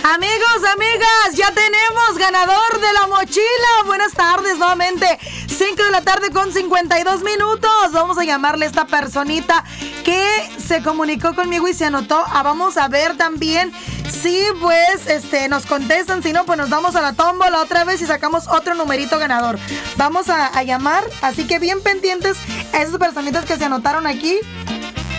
Amigos, amigas, ya tenemos ganador de la mochila. Buenas tardes nuevamente. 5 de la tarde con 52 minutos. Vamos a llamarle a esta personita que se comunicó conmigo y se anotó. Vamos a ver también si pues nos contestan. Si no, pues nos vamos a la tómbola otra vez y sacamos otro numerito ganador. Vamos a llamar, así que bien pendientes a esas personitas que se anotaron aquí.